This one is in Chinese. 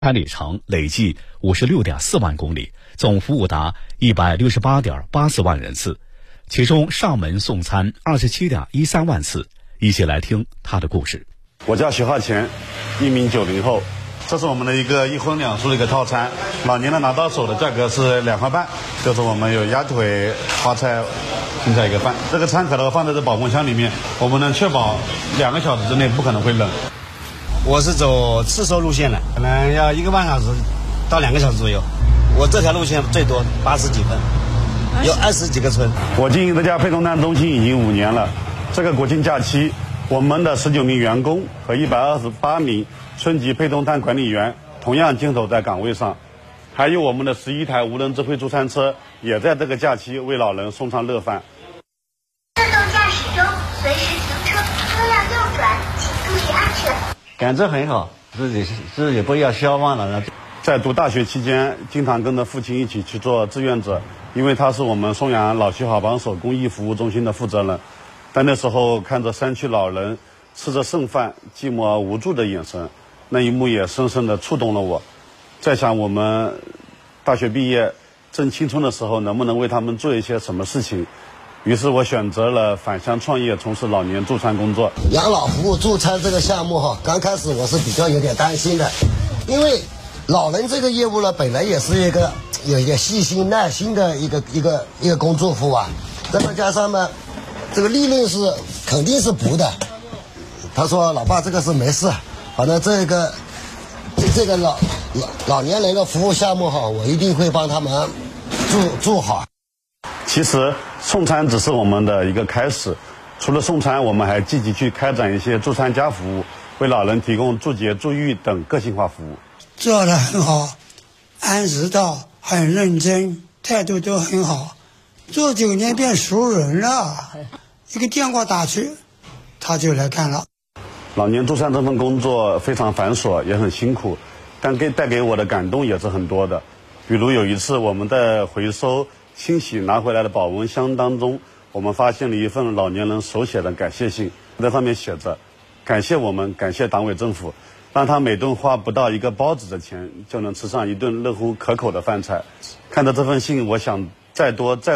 开里程累计56.4万公里，总服务达168.84万人次，其中上门送餐27.13万次。一起来听他的故事。 我叫徐浩前，一名90后。这是我们的一个1荤2素的一个套餐，老年人拿到手的价格是2块半，就是我们有鸭腿、花菜、青菜一个饭。这个餐盒的话放在这保温箱里面，我们能确保2个小时之内不可能会冷。 我是走次收路线的，可能要1个半小时到2个小时左右。我这条路线最多80几分，有20几个村。 我经营这家配送餐中心已经5年了。这个国庆假期，我们的19名员工和128名村级配送餐管理员同样坚守在岗位上，还有我们的11台无人智慧助餐车也在这个假期为老人送上乐饭。 自动驾驶中，随时停车，车辆右转，请注意安全。 感觉很好，自己不要奢望了。 在读大学期间，经常跟着父亲一起去做志愿者，因为他是我们松阳老区好帮手公益服务中心的负责人。但那时候看着山区老人吃着剩饭，寂寞而无助的眼神，那一幕也深深地触动了我。在想我们大学毕业正青春的时候，能不能为他们做一些什么事情？于是我选择了返乡创业，从事老年助餐工作。 养老服务助餐这个项目刚开始我是比较有点担心的，因为老人这个业务呢，本来也是有一个细心耐心的一个工作服务啊，再加上呢，这个利润是肯定是补的。他说：“老爸，这个是没事，反正这个老年人的服务项目我一定会帮他们做好。” 其实送餐只是我们的一个开始，除了送餐，我们还积极去开展一些助餐加服务，为老人提供助洁、助浴等个性化服务。 做得很好，按时到，很认真，态度都很好。做9年变熟人了，一个电话打去，他就来干了。 老年助餐这份工作非常繁琐，也很辛苦，但带给我的感动也是很多的。比如有一次我们在回收清洗拿回来的保温箱当中，我们发现了一份老年人手写的感谢信，在上面写着：“感谢我们，感谢党委政府，让他每顿花不到1个包子的钱，就能吃上一顿热乎可口的饭菜。”看着这份信，我想再